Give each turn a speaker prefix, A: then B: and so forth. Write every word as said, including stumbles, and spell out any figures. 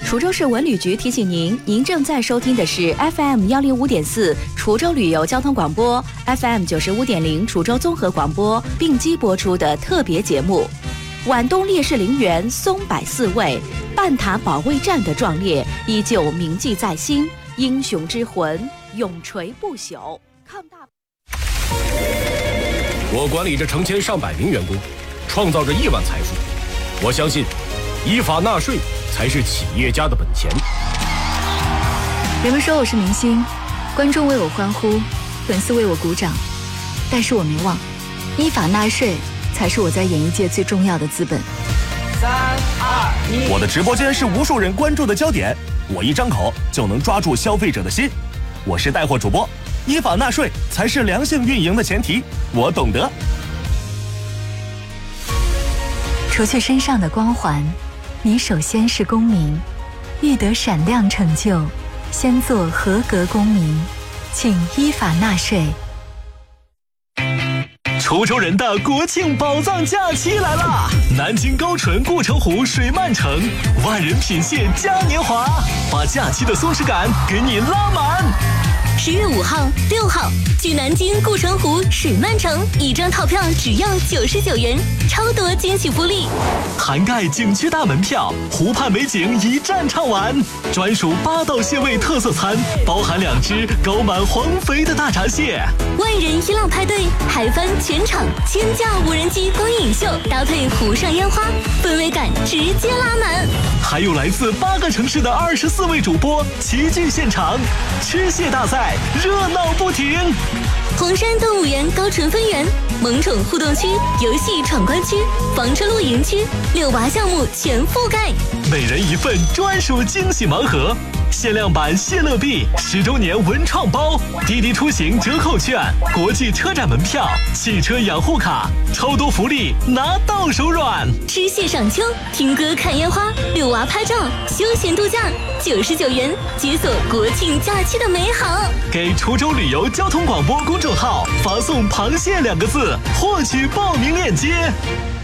A: 滁州市文旅局提醒您，您正在收听的是 F M 幺零五点四滁州旅游交通广播 ，F M 九十五点零滁州综合广播并机播出的特别节目。皖东烈士陵园松柏四位，半塔保卫战的壮烈依旧铭记在心，英雄之魂永垂不朽。抗大，
B: 我管理着成千上百名员工，创造着亿万财富。我相信，依法纳税才是企业家的本钱。
C: 人们说我是明星，观众为我欢呼，粉丝为我鼓掌，但是我没忘，依法纳税才是我在演艺界最重要的资本。
D: 三二一，
E: 我的直播间是无数人关注的焦点，我一张口就能抓住消费者的心。我是带货主播，依法纳税才是良性运营的前提，我懂得。
C: 除去身上的光环，你首先是公民，欲得闪亮成就，先做合格公民，请依法纳税。
F: 滁州人的国庆宝藏假期来啦！南京高淳顾城湖水漫城，万人品蟹嘉年华，把假期的松弛感给你拉满。
G: 十月五号、六号，去南京顾城湖水漫城，一张套票只要九十九元，超多惊喜福利，
F: 涵盖景区大门票、湖畔美景一站畅玩，专属八道蟹味特色餐，包含两只高满黄肥的大闸蟹。
G: 万人一浪派对，海帆全场千架无人机光影秀，搭配湖上烟花，氛围感直接拉满。
F: 还有来自八个城市的二十四位主播齐聚现场，吃蟹大赛热闹不停。
G: 红山动物园高淳分园、萌宠互动区、游戏闯关区、房车露营区、遛娃项目全覆盖，
F: 每人一份专属惊喜盲盒，限量版谢乐币、十周年文创包、滴滴出行折扣券、国际车展门票、汽车养护卡，超多福利拿到手软。
G: 吃蟹赏秋，听歌看烟花，遛娃拍照，休闲度假，九十九元解锁国庆假期的美好。
F: 给滁州旅游交通广播公众号发送螃蟹两个字，获取报名链接。